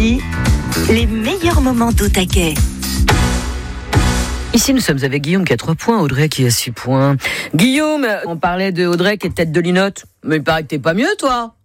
Nostalgie, les meilleurs moments d'Au Taquet. Ici, nous sommes avec Guillaume qui a 3 points, Audrey qui a 6 points. Guillaume, on parlait de Audrey qui est tête de linotte, mais il paraît que t'es pas mieux, toi.